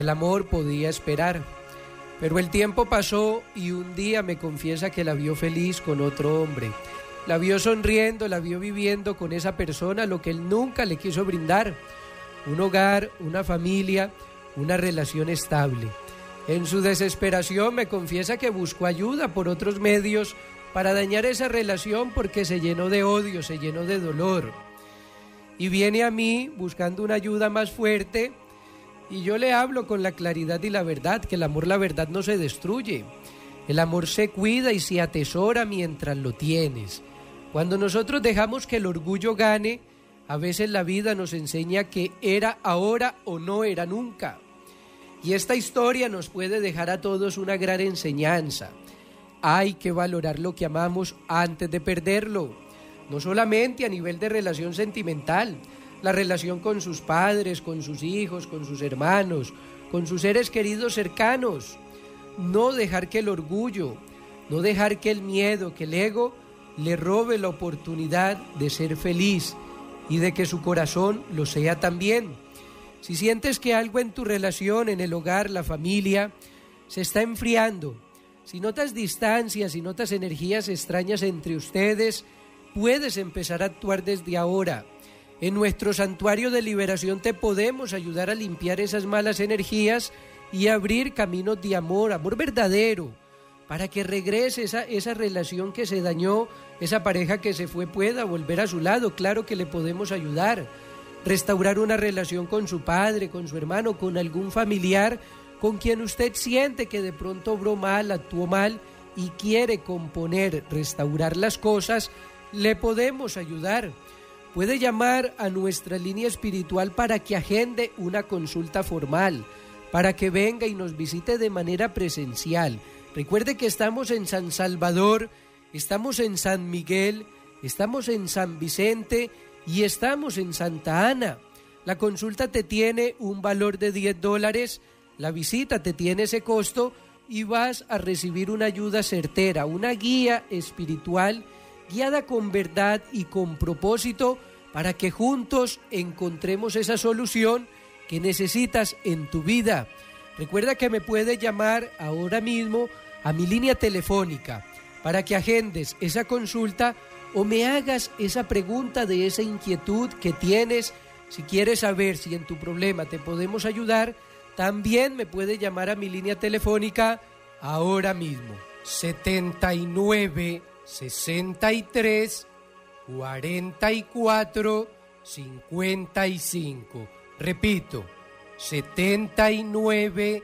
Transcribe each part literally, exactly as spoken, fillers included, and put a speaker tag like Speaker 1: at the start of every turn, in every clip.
Speaker 1: El amor podía esperar, pero el tiempo pasó y un día me confiesa que la vio feliz con otro hombre. La vio sonriendo, la vio viviendo con esa persona lo que él nunca le quiso brindar: un hogar, una familia, una relación estable. En su desesperación me confiesa que buscó ayuda por otros medios para dañar esa relación porque se llenó de odio, se llenó de dolor. Y viene a mí buscando una ayuda más fuerte y yo le hablo con la claridad y la verdad, que el amor, la verdad, no se destruye. El amor se cuida y se atesora mientras lo tienes. Cuando nosotros dejamos que el orgullo gane, a veces la vida nos enseña que era ahora o no era nunca. Y esta historia nos puede dejar a todos una gran enseñanza. Hay que valorar lo que amamos antes de perderlo. No solamente a nivel de relación sentimental, la relación con sus padres, con sus hijos, con sus hermanos, con sus seres queridos cercanos. No dejar que el orgullo, no dejar que el miedo, que el ego le robe la oportunidad de ser feliz y de que su corazón lo sea también. Si sientes que algo en tu relación, en el hogar, la familia, se está enfriando, si notas distancias, si notas energías extrañas entre ustedes, puedes empezar a actuar desde ahora. En nuestro santuario de liberación te podemos ayudar a limpiar esas malas energías y abrir caminos de amor, amor verdadero, para que regrese esa, esa relación que se dañó, esa pareja que se fue pueda volver a su lado. Claro que le podemos ayudar. Restaurar una relación con su padre, con su hermano, con algún familiar con quien usted siente que de pronto obró mal, actuó mal y quiere componer, restaurar las cosas, le podemos ayudar. Puede llamar a nuestra línea espiritual para que agende una consulta formal, para que venga y nos visite de manera presencial. Recuerde que estamos en San Salvador, estamos en San Miguel, estamos en San Vicente y estamos en Santa Ana. La consulta te tiene un valor de diez dólares, la visita te tiene ese costo y vas a recibir una ayuda certera, una guía espiritual guiada con verdad y con propósito para que juntos encontremos esa solución que necesitas en tu vida. Recuerda que me puedes llamar ahora mismo a mi línea telefónica para que agendes esa consulta o me hagas esa pregunta de esa inquietud que tienes. Si quieres saber si en tu problema te podemos ayudar, también me puedes llamar a mi línea telefónica ahora mismo. setenta y nueve, sesenta y tres, cuarenta y cuatro, cincuenta y cinco. Repito, setenta y nueve,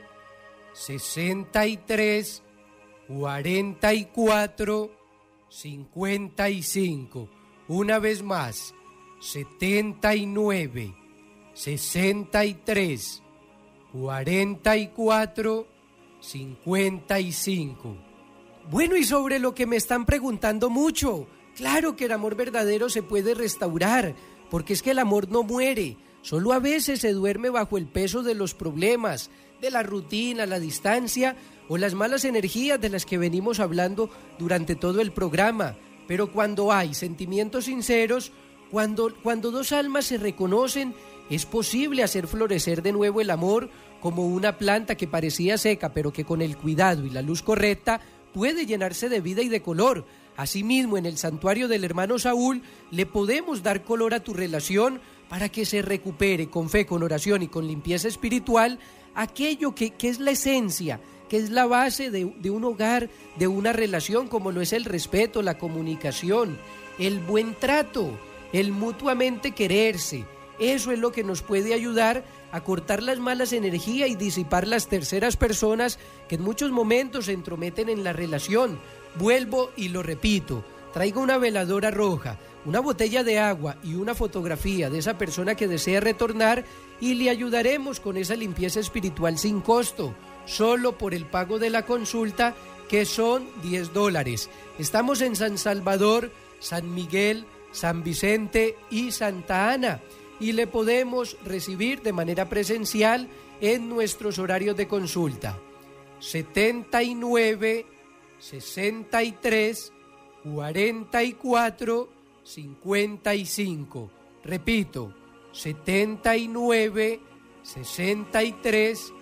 Speaker 1: sesenta y tres, cuarenta y cuatro, cincuenta y cinco. Una vez más, setenta y nueve, sesenta y tres, cuarenta y cuatro, cincuenta y cinco. Bueno, y sobre lo que me están preguntando mucho, claro que el amor verdadero se puede restaurar, porque es que el amor no muere, solo a veces se duerme bajo el peso de los problemas, de la rutina, la distancia o las malas energías de las que venimos hablando durante todo el programa. Pero cuando hay sentimientos sinceros, cuando, cuando dos almas se reconocen, es posible hacer florecer de nuevo el amor como una planta que parecía seca, pero que con el cuidado y la luz correcta puede llenarse de vida y de color. Asimismo, en el santuario del hermano Saúl le podemos dar color a tu relación para que se recupere con fe, con oración y con limpieza espiritual aquello que, que es la esencia, que es la base de, de un hogar, de una relación, como lo es el respeto, la comunicación, el buen trato, el mutuamente quererse. Eso es lo que nos puede ayudar a cortar las malas energías y disipar las terceras personas que en muchos momentos se entrometen en la relación. Vuelvo y lo repito, traiga una veladora roja, una botella de agua y una fotografía de esa persona que desea retornar y le ayudaremos con esa limpieza espiritual sin costo, solo por el pago de la consulta, que son diez dólares. Estamos en San Salvador, San Miguel, San Vicente y Santa Ana, y le podemos recibir de manera presencial en nuestros horarios de consulta. setenta y nueve, sesenta y tres, cuarenta y cuatro, cincuenta y cinco. Repito, setenta y nueve, sesenta y tres,